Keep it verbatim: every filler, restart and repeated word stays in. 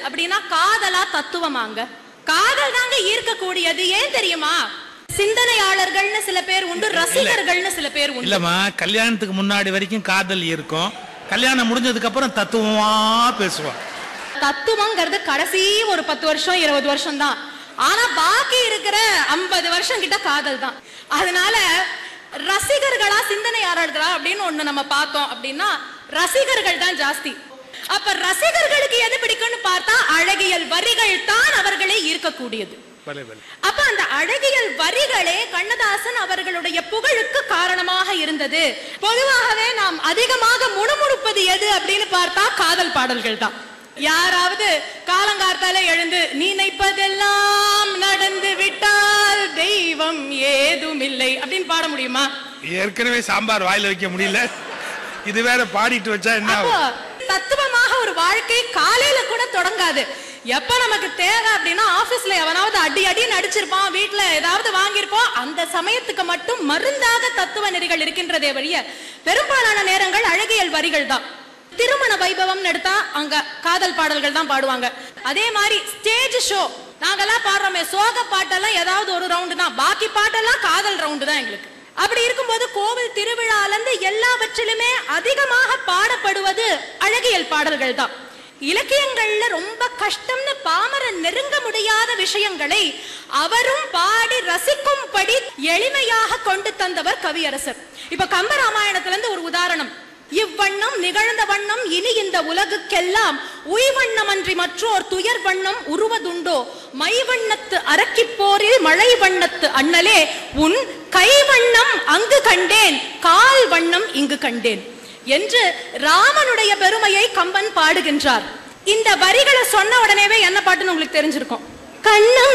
அப்படின்னா காதலா தத்துவமாங்க? காதல் தாங்க ஈர்க்கக்கூடியது. ஏன் தெரியுமா? சிந்தனையாளர்கள்னு சில பேர் உண்டு, ரசிகர்கள்னு சில பேர் உண்டு. இல்லம்மா, கல்யாணத்துக்கு முன்னாடி வரைக்கும் காதல் இருக்கும், கல்யாணம் முடிஞ்சதுக்கு அப்புறம் தத்துவமா பேசுவான். தத்துவங்கிறது கடைசி ஒரு பத்து வருஷம் இருபது வருஷம் தான். ஆனா பாக்கி இருக்கிற ஐம்பது வருஷம் கிட்ட காதல் தான். அதனால ரசிகர்களா சிந்தனையாளர்களா அப்படின்னு ஒண்ணு நம்ம பார்த்தோம் அப்படின்னா ரசிகர்கள் தான் ஜாஸ்தி. அப்ப ரசிகர்களுக்கு எது பிடிக்கும்னு பார்த்தா அழகியல் வரிகள் தான் அவர்களை ஈர்க்கக்கூடியது. அப்ப அந்த அழகியல் வரிகளே கண்ணதாசன் அவர்களுடைய புகழுக்கு காரணமாக இருந்தது. பொதுவாகவே நாம் அதிகமாக முணுமுணுப்பது எது அப்படின்னு பார்த்தா காதல் பாடல்கள் தான். யாராவது காலங்கார்த்தால எழுந்து நினைப்பதெல்லாம் நடந்து விட்டால் தெய்வம் ஏதும் இல்லை அப்படின்னு பாட முடியுமா? ஏற்கனவே சாம்பார் வாயில வைக்க முடியல, இது வேற பாடிட்டு வச்சா என்ன? தத்துவமாக ஒரு வாழ்க்கை காலையில கூட தொடங்காது. எப்ப நமக்கு தேவை அப்படின்னா ஆபீஸ்ல எவனாவது அடி அடி நடிச்சிருப்பான், வீட்டுல ஏதாவது வாங்கியிருப்போம், அந்த சமயத்துக்கு மட்டும் மருந்தாக தத்துவ நெறிகள் இருக்கின்றதே வழிய பெரும்பாலான நேரங்கள் அழகியல் வரிகள் தான். திருமண வைபவம் எடுத்தா அங்க காதல் பாடல்கள் தான் பாடுவாங்க. அதே மாதிரி ஸ்டேஜ் ஷோ நாங்கெல்லாம் பாடுறோமே, சோக பாட்டெல்லாம் ஏதாவது ஒரு ரவுண்டு தான், பாக்கி பாட்டெல்லாம் காதல் ரவுண்டு தான் எங்களுக்கு. அப்படி இருக்கும்போது கோவில் திருவிழால இருந்து எல்லாவற்றிலுமே அதிகமாக பாடப்படுவது அழகியல் பாடல்கள் தான். இலக்கியங்கள்ல ரொம்ப கஷ்டம்னு பாமரன் நெருங்க முடியாத விஷயங்களை அவரும் பாடி ரசிக்கும்படி எளிமையாக கொண்டு தந்தவர் கவியரசர். இப்ப கம்பராமாயணத்துல இருந்து ஒரு உதாரணம். இவ்வண்ணம் நிகழ்ந்த வண்ணம் இனி இந்த உலகுக்கெல்லாம் உய்வண்ணம் அன்றி மற்றோர் துயர் வண்ணம் உருவதுண்டோ, மை வண்ணத்து அரக்கி போரில் மழை வண்ணத்து அண்ணலே உன் கை வண்ணம் அங்கு கண்டேன், கால் வண்ணம் இங்கு கண்டேன் என்று ராமனுடைய பெருமையை கம்பன் பாடுகின்றார். இந்த வரிகளை சொன்ன உடனேவே என்ன பாட்டுன்னு உங்களுக்கு தெரிஞ்சிருக்கும். கண்ணம்